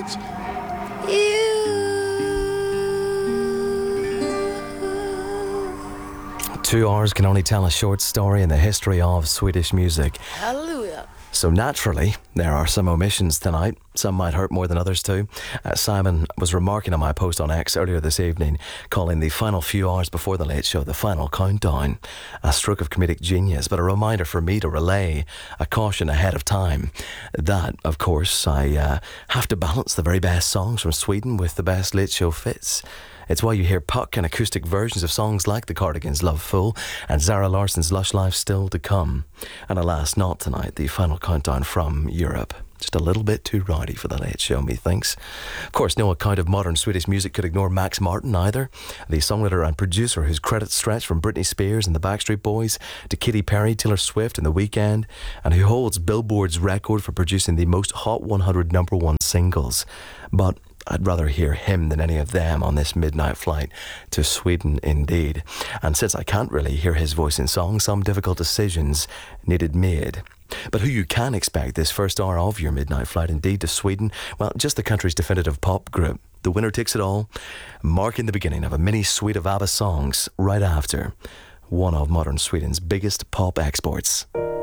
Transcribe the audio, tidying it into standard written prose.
touch you. 2 hours can only tell a short story in the history of Swedish music. Hallelujah. So naturally, there are some omissions tonight. Some might hurt more than others too. Simon was remarking on my post on X earlier this evening, calling the final few hours before the Late Show the final countdown. A stroke of comedic genius, but a reminder for me to relay a caution ahead of time. That, of course, I have to balance the very best songs from Sweden with the best Late Show fits. It's why you hear Puck and acoustic versions of songs like The Cardigans' Love Fool and Zara Larsson's Lush Life still to come. And alas, not tonight, the final countdown from Europe. Just a little bit too rowdy for the Late Show, methinks. Of course, no account of modern Swedish music could ignore Max Martin either, the songwriter and producer whose credits stretch from Britney Spears and the Backstreet Boys to Katy Perry, Taylor Swift and The Weeknd, and who holds Billboard's record for producing the most Hot 100 number one singles. But I'd rather hear him than any of them on this midnight flight to Sweden indeed. And since I can't really hear his voice in song, some difficult decisions needed made. But who you can expect this first hour of your midnight flight indeed to Sweden, well, just the country's definitive pop group. The winner takes it all, marking the beginning of a mini suite of ABBA songs right after one of modern Sweden's biggest pop exports.